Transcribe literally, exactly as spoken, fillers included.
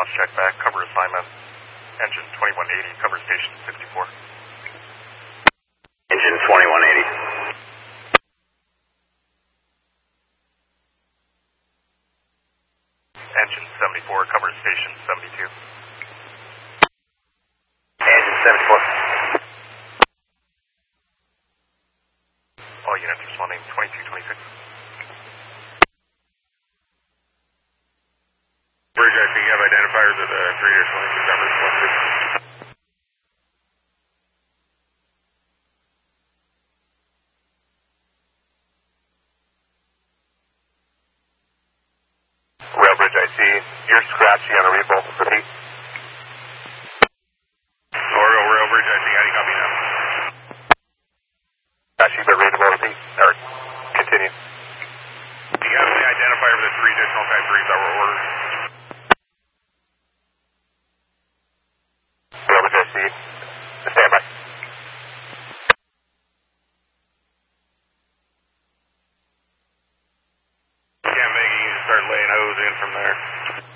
cross-check back, cover assignment. Engine twenty-one eighty, cover station sixty-four. Engine twenty-one eighty. Engine seventy-four, cover station seventy-two. Engine seventy-four. All units responding twenty-two twenty-six. Bridge, I think you have identifiers of the three dash twenty-six numbers. one six. Railbridge, I see. You're scratchy on a readable. Repeat. Oriole, Railbridge, I see. How do you copy now? Scratchy but readable. Repeat. Or continue. Do you have any identifier for the three additional type threes that were ordered? Railbridge, I see. Stand by. Can't make it. You can start laying hose in from there.